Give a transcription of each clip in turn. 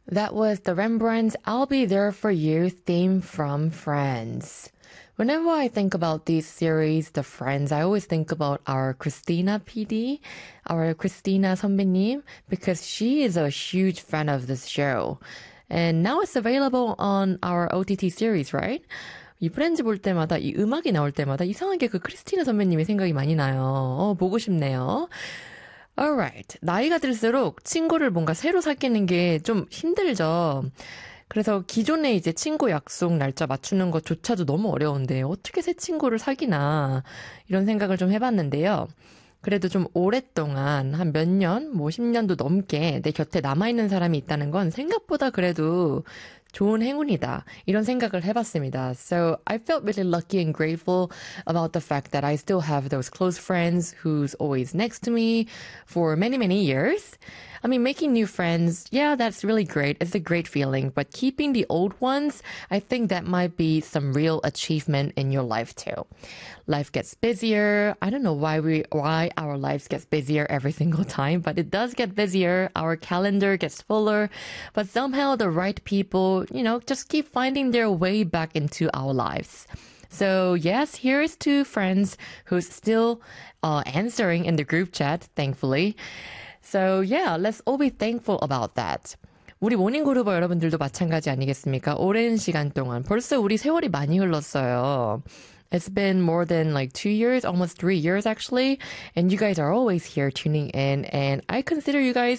That was the Rembrandt's I'll Be There For You theme from Friends. Whenever I think about these series, The Friends, I always think about our Christina PD, our Christina 선배님, because she is a huge fan of this show. And now it's available on our OTT series, right? 이 프렌즈 볼 때마다 이 음악이 나올 때마다 이상하게 그 크리스티나 선배님의 생각이 많이 나요. 보고 싶네요. Alright. 나이가 들수록 친구를 뭔가 새로 사귀는 게 좀 힘들죠. 그래서 기존에 이제 친구 약속 날짜 맞추는 것조차도 너무 어려운데 어떻게 새 친구를 사귀나 이런 생각을 좀 해봤는데요. 그래도 좀 오랫동안 한 몇 년, 뭐 10년도 넘게 내 곁에 남아있는 사람이 있다는 건 생각보다 그래도 좋은 행운이다. 이런 생각을 해봤습니다. So I felt really lucky and grateful about the fact that I still have those close friends who's always next to me for many, many years. I mean, making new friends, yeah, that's really great. It's a great feeling. But keeping the old ones, I think that might be some real achievement in your life too. Life gets busier. I don't know why our lives gets busier every single time, but it does get busier. Our calendar gets fuller, but somehow the right people, just keep finding their way back into our lives. So yes, here is two friends who's still answering in the group chat, thankfully. So yeah, let's all be thankful about that. 우리 모닝그루버 여러분들도 마찬가지 아니겠습니까? 오랜 시간 동안 벌써 우리 세월이 많이 흘렀어요. It's been more than like 2 years, almost 3 years actually. And you guys are always here tuning in. And I consider you guys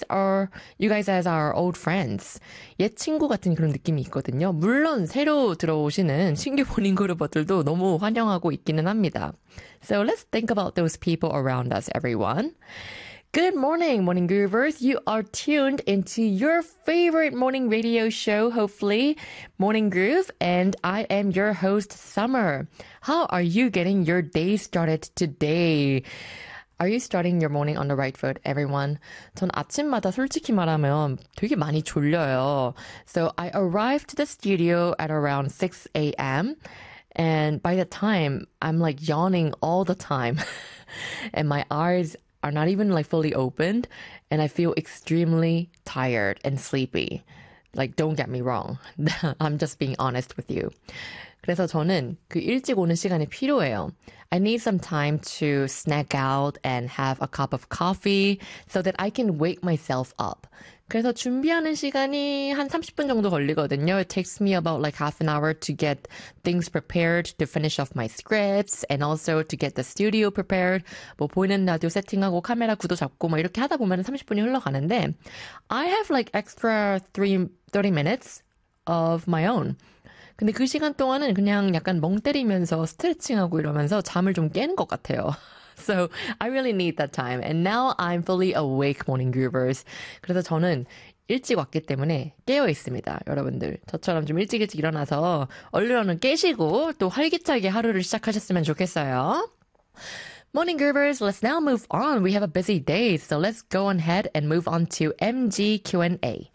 as our old friends. 옛 친구 같은 그런 느낌이 있거든요. 물론 새로 들어오시는 신규 모닝그루버들도 너무 환영하고 있기는 합니다. So let's think about those people around us, everyone. Good morning, Morning Groovers. You are tuned into your favorite morning radio show, hopefully, Morning Groove, and I am your host, Summer. How are you getting your day started today? Are you starting your morning on the right foot, everyone? 전 아침마다 솔직히 말하면 되게 많이 졸려요. So I arrived to the studio at around 6 a.m. And by the time, I'm like yawning all the time. And my eyes are not even like fully opened, and I feel extremely tired and sleepy. Like, don't get me wrong. I'm just being honest with you. 그래서 저는 그 일찍 오는 시간이 필요해요. I need some time to snack out and have a cup of coffee so that I can wake myself up. 그래서 준비하는 시간이 한 30분 정도 걸리거든요. It takes me about like half an hour to get things prepared, to finish off my scripts, and also to get the studio prepared. 뭐 보이는 라디오 세팅하고 카메라 구도 잡고 막 이렇게 하다 보면 30분이 흘러가는데 I have like extra 30 minutes of my own. 근데 그 시간 동안은 그냥 약간 멍 때리면서 스트레칭하고 이러면서 잠을 좀 깨는 것 같아요. So I really need that time. And now I'm fully awake, Morning Groovers. 그래서 저는 일찍 왔기 때문에 깨어 있습니다. 여러분들. 저처럼 좀 일찍 일어나서 얼른 깨시고 또 활기차게 하루를 시작하셨으면 좋겠어요. Morning Groovers, let's now move on. We have a busy day, so let's go on ahead and move on to MG Q&A.